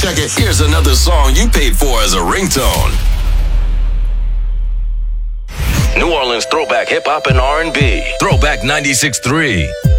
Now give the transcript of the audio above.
check it. Here's another song you paid for as a ringtone. New Orleans throwback hip hop and R&B. Throwback 96.3.